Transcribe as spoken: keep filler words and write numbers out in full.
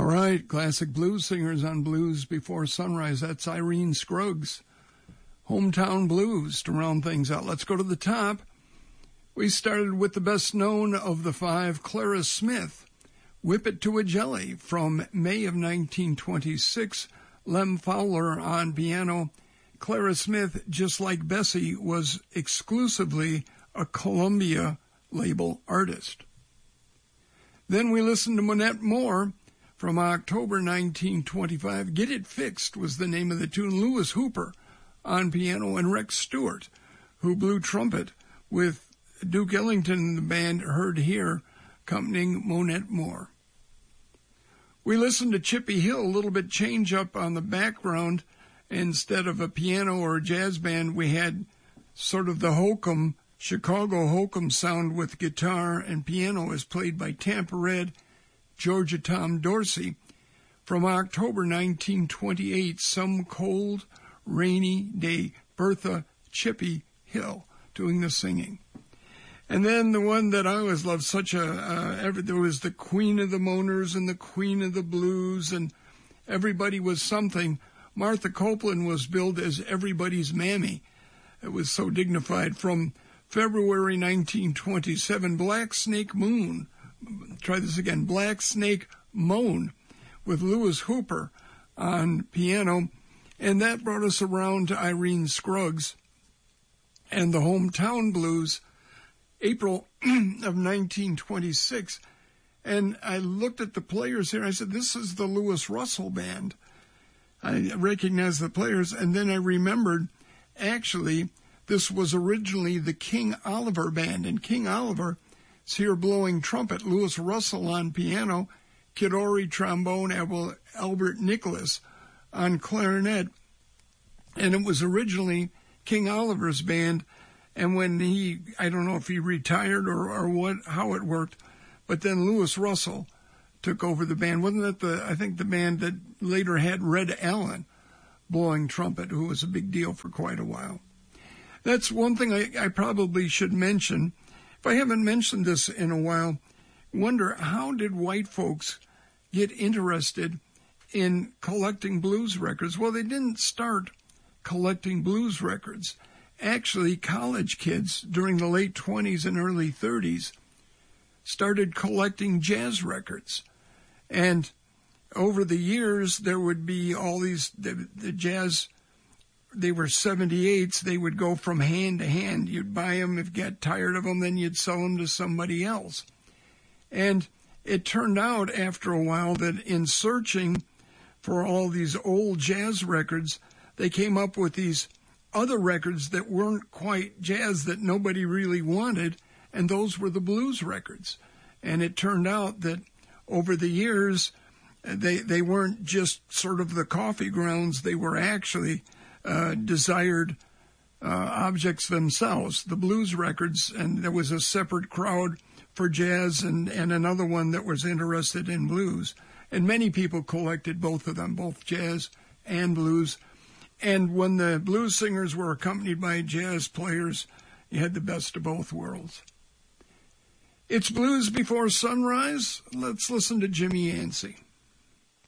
All right, classic blues singers on Blues Before Sunrise. That's Irene Scruggs. Hometown Blues to round things out. Let's go to the top. We started with the best known of the five, Clara Smith, Whip It to a Jelly, from May of nineteen twenty-six. Lem Fowler on piano. Clara Smith, just like Bessie, was exclusively a Columbia label artist. Then we listened to Monette Moore from October nineteen twenty-five. Get It Fixed was the name of the tune. Louis Hooper on piano and Rex Stewart, who blew trumpet, with Duke Ellington and the band heard here accompanying Monette Moore. We listened to Chippy Hill, a little bit change up on the background. Instead of a piano or a jazz band, we had sort of the hokum, Chicago hokum sound with guitar and piano, as played by Tampa Red, Georgia Tom Dorsey. From October nineteen twenty-eight, Some Cold, Rainy Day, Bertha Chippy Hill doing the singing. And then the one that I always loved, such a, uh, every, there was the Queen of the Moaners and the Queen of the Blues, and everybody was something. Martha Copeland was billed as everybody's mammy. It was so dignified. From February nineteen twenty-seven, Black Snake Moon. Try this again. Black Snake Moan with Louis Hooper on piano. And that brought us around to Irene Scruggs and the Hometown Blues, April of nineteen twenty-six. And I looked at the players here. I said, this is the Louis Russell Band. I recognized the players, and then I remembered, actually, this was originally the King Oliver Band, and King Oliver is here blowing trumpet, Louis Russell on piano, Kid Ory trombone, Albert Nicholas on clarinet, and it was originally King Oliver's band. And when he, I don't know if he retired or, or what, how it worked, but then Louis Russell took over the band. Wasn't that the, I think the band that later had Red Allen blowing trumpet, who was a big deal for quite a while. That's one thing I, I probably should mention. If I haven't mentioned this in a while, wonder how did white folks get interested in collecting blues records? Well, they didn't start collecting blues records. Actually, college kids during the late twenties and early thirties started collecting jazz records. And over the years, there would be all these, the, the jazz, they were seventy-eights, they would go from hand to hand. You'd buy them, if you got tired of them, then you'd sell them to somebody else. And it turned out after a while that in searching for all these old jazz records, they came up with these other records that weren't quite jazz, that nobody really wanted, and those were the blues records. And it turned out that over the years, they they weren't just sort of the coffee grounds, they were actually uh, desired uh, objects themselves, the blues records, and there was a separate crowd for jazz and, and another one that was interested in blues. And many people collected both of them, both jazz and blues. And when the blues singers were accompanied by jazz players, you had the best of both worlds. It's Blues Before Sunrise. Let's listen to Jimmy Yancey.